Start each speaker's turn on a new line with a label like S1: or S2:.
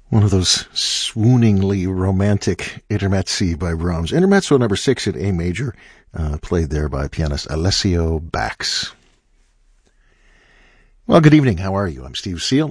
S1: One of those swooningly romantic intermezzi by Brahms. Intermezzo number 6 in A major, played there by pianist Alessio Bax. Well, good evening. How are you? I'm Steve Seal.